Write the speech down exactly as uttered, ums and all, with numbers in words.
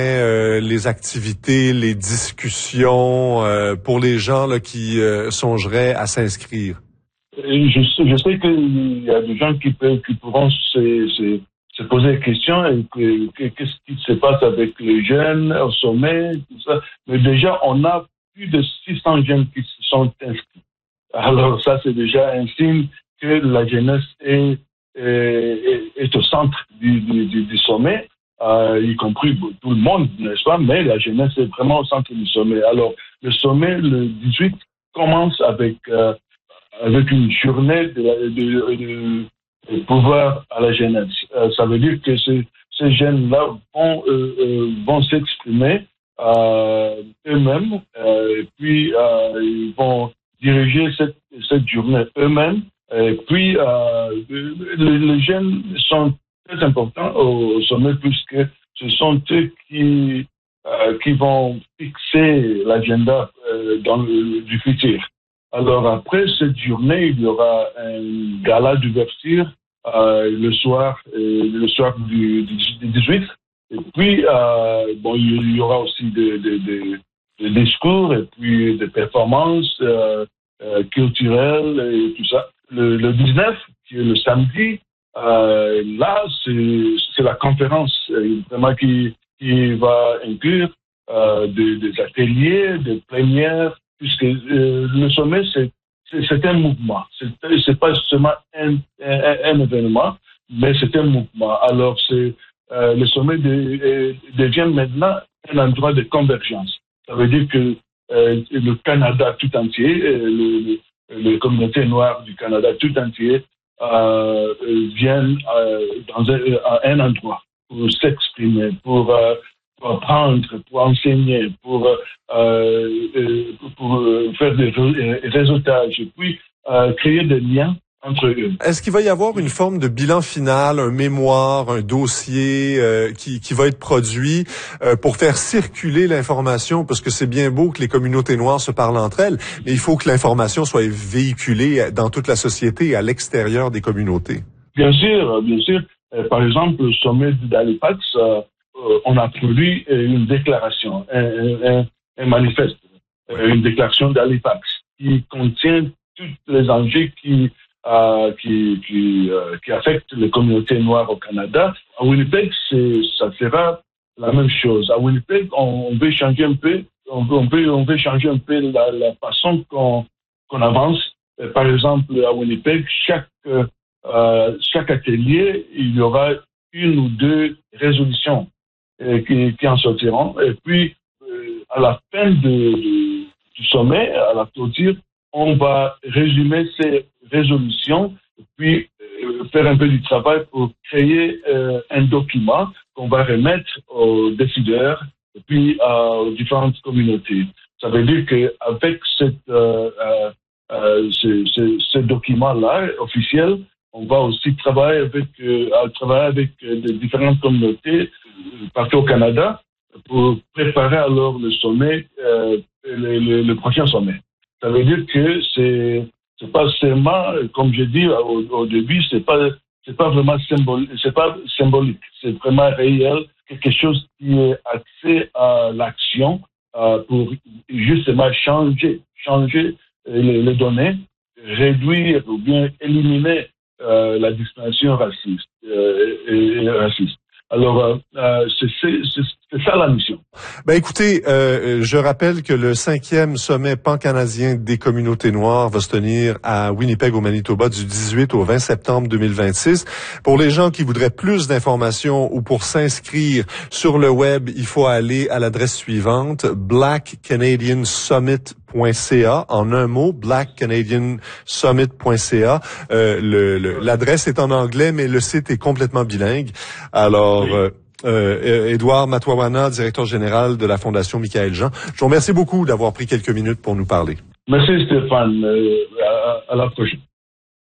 euh, les activités, les discussions euh, pour les gens là, qui euh, songeraient à s'inscrire? Je sais, je sais qu'il y a des gens qui, peuvent, qui pourront se, se, se poser des questions et que, que, qu'est-ce qui se passe avec les jeunes au sommet, tout ça. Mais déjà, on a plus de six cents jeunes qui se sont inscrits. Alors ça, c'est déjà un signe que la jeunesse est, est, est au centre du, du, du sommet, euh, y compris tout le monde, n'est-ce pas? Mais la jeunesse est vraiment au centre du sommet. Alors, le sommet, le dix-huit, commence avec... Euh, avec une journée de, de, de, de pouvoir à la jeunesse. Euh, ça veut dire que ce, ces jeunes-là vont, euh, euh, vont s'exprimer euh, eux-mêmes, euh, et puis euh, ils vont diriger cette, cette journée eux-mêmes. Et puis, euh, les, les jeunes sont très importants au sommet puisque ce sont eux qui, euh, qui vont fixer l'agenda euh, dans le, du futur. Alors après cette journée, il y aura un gala d'ouverture euh, le soir, euh, le soir du, du, du dix-huit. Et puis euh, bon, il y aura aussi des, des, des, des discours et puis des performances euh, euh, culturelles et tout ça. Le, le dix-neuf, qui est le samedi, euh, là c'est, c'est la conférence euh, vraiment qui, qui va inclure euh, des, des ateliers, des plénières. Puisque euh, le sommet, c'est, c'est, c'est un mouvement. C'est, c'est pas seulement un, un, un événement, mais c'est un mouvement. Alors, c'est, euh, le sommet de, devient maintenant un endroit de convergence. Ça veut dire que euh, le Canada tout entier, euh, le, le, les communautés noires du Canada tout entier euh, viennent euh, dans un, un endroit pour s'exprimer, pour... Euh, pour apprendre, pour enseigner, pour, euh, pour faire des réseautages et puis euh, créer des liens entre eux. Est-ce qu'il va y avoir une forme de bilan final, un mémoire, un dossier euh, qui, qui va être produit euh, pour faire circuler l'information? Parce que c'est bien beau que les communautés noires se parlent entre elles, mais il faut que l'information soit véhiculée dans toute la société et à l'extérieur des communautés. Bien sûr, bien sûr. Euh, par exemple, le sommet d'Halifax, euh, on a produit une déclaration, un, un, un manifeste, une déclaration d'Halifax qui contient tous les enjeux qui, euh, qui, qui, euh, qui affectent les communautés noires au Canada. À Winnipeg, c'est, ça sera la même chose. À Winnipeg, on, on veut changer un peu, on veut, on veut, on veut changer un peu la, la façon qu'on, qu'on avance. Par exemple, à Winnipeg, chaque, euh, chaque atelier, il y aura une ou deux résolutions Qui, qui en sortiront. Et puis, euh, à la fin de, de, du sommet, à la clôture, on va résumer ces résolutions et puis euh, faire un peu du travail pour créer euh, un document qu'on va remettre aux décideurs et puis euh, aux différentes communautés. Ça veut dire qu'avec cette, euh, euh, euh, ce, ce, ce document-là officiel, on va aussi travailler avec, euh, travailler avec euh, des différentes communautés euh, partout au Canada pour préparer alors le sommet, euh, le, le, le prochain sommet. Ça veut dire que c'est, c'est pas seulement, comme j'ai dit au, au début, c'est pas, c'est pas vraiment symbolique, c'est pas symbolique, c'est vraiment réel, quelque chose qui est axé à l'action euh, pour justement changer, changer les, les données, réduire ou bien éliminer Euh, la discrimination raciste euh, et, et raciste. Alors, euh, c'est, c'est, c'est, c'est ça la mission. Ben écoutez, euh, je rappelle que le cinquième sommet pan-canadien des communautés noires va se tenir à Winnipeg, au Manitoba, du dix-huit au vingt septembre deux mille vingt-six. Pour les gens qui voudraient plus d'informations ou pour s'inscrire sur le web, il faut aller à l'adresse suivante, black canadian summit point c a, en un mot, black canadian summit point c a. Euh, le, le, l'adresse est en anglais, mais le site est complètement bilingue. Alors, oui. euh, Euh, Édouard Matoawana, directeur général de la Fondation Michaël Jean. Je vous remercie beaucoup d'avoir pris quelques minutes pour nous parler. Merci Stéphane. Euh, à, à la prochaine.